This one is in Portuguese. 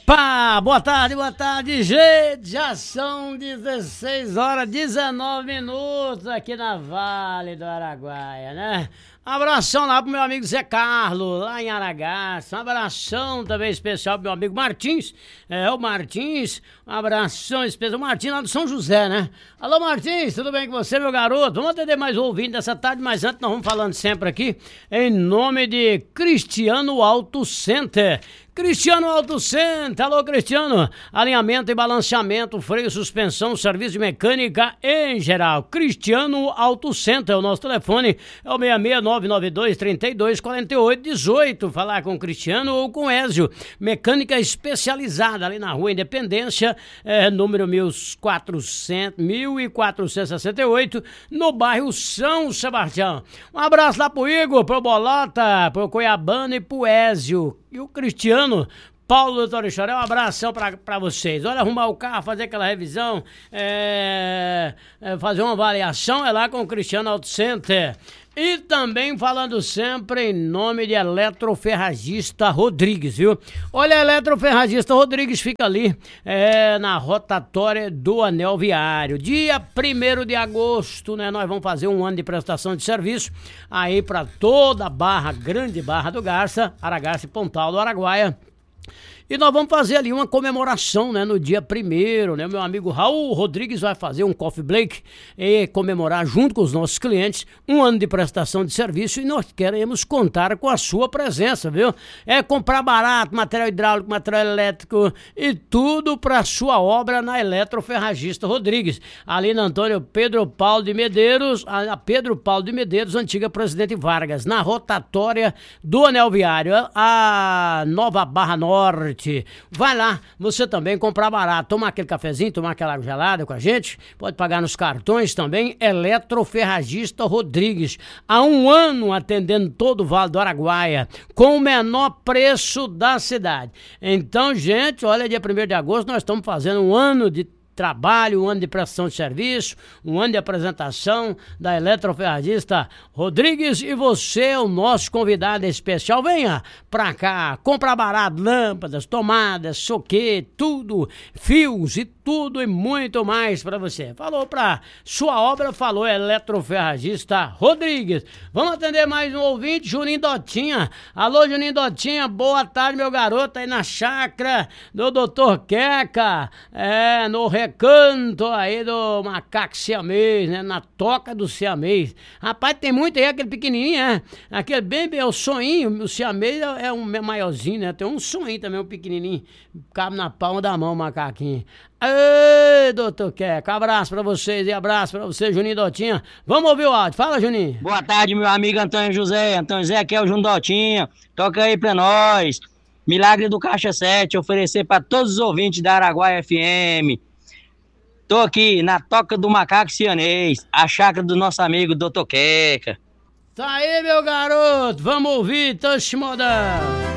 Pá, boa tarde, gente, já são 16 horas 19 minutos aqui na Vale do Araguaia, né? Um abração lá pro meu amigo Zé Carlos, lá em Aragaça. Um abração também especial pro meu amigo Martins. O Martins. Um abração especial. O Martins lá do São José, né? Alô, Martins, tudo bem com você, meu garoto? Vamos atender mais um ouvinte dessa tarde, mas antes nós vamos falando sempre aqui em nome de Cristiano Auto Center. Cristiano Auto Center, alô Cristiano, alinhamento e balanceamento, freio, suspensão, serviço de mecânica em geral. Cristiano Auto Center, o nosso telefone é o 66992324818. Falar com o Cristiano ou com o Ézio, mecânica especializada ali na Rua Independência, número 1468, no bairro São Sebastião. Um abraço lá pro Igor, pro Bolota, pro Cuiabano e pro Ézio. E o Cristiano Paulo do Torixoré, um abração pra vocês. Olha, arrumar o carro, fazer aquela revisão, fazer uma avaliação, é lá com o Cristiano Auto Center. E também falando sempre em nome de Eletroferragista Rodrigues, viu? Olha, a Eletroferragista Rodrigues fica ali na rotatória do Anel Viário. Dia 1º de agosto, né? Nós vamos fazer um ano de prestação de serviço aí para toda a Barra, Grande Barra do Garça, Aragaça e Pontal do Araguaia. E nós vamos fazer ali uma comemoração, né, no dia 1º, né, meu amigo Raul Rodrigues vai fazer um coffee break e comemorar junto com os nossos clientes um ano de prestação de serviço e nós queremos contar com a sua presença, viu? Comprar barato, material hidráulico, material elétrico e tudo para sua obra na Eletroferragista Rodrigues, ali na Antônio Pedro Paulo de Medeiros, antiga Presidente Vargas, na rotatória do Anel Viário, a Nova Barra Norte. Vai lá, você também comprar barato, tomar aquele cafezinho, tomar aquela água gelada com a gente, pode pagar nos cartões também. Eletroferragista Rodrigues, há um ano atendendo todo o Vale do Araguaia, com o menor preço da cidade. Então, gente, olha, dia 1º de agosto nós estamos fazendo um ano de trabalho, um ano de prestação de serviço, um ano de apresentação da Eletroferragista Rodrigues e você é o nosso convidado especial. Venha pra cá, comprar barato, lâmpadas, tomadas, soquete, tudo, fios e tudo e muito mais pra você. Falou pra sua obra, falou Eletroferragista Rodrigues. Vamos atender mais um ouvinte, Juninho Dotinha. Alô, Juninho Dotinha, boa tarde, meu garoto, aí na chácara do Dr. Queca, no recanto aí do macaco siamês, né? Na toca do siamês. Rapaz, tem muito aí, aquele pequenininho, aquele bem, o soninho, o siamês é um maiorzinho, né? Tem um soninho também, um pequenininho, cabe na palma da mão o macaquinho. Ei, doutor Queca, abraço pra vocês e abraço pra você, Juninho Dotinha. Vamos ouvir o áudio, fala, Juninho. Boa tarde, meu amigo Antônio José, aqui é o Juninho Dotinha, toca aí pra nós. Milagre do Caixa 7, oferecer pra todos os ouvintes da Araguaia FM. Tô aqui na toca do macaco cianês, a chácara do nosso amigo doutor Queca. Tá aí, meu garoto, vamos ouvir, tô te modando.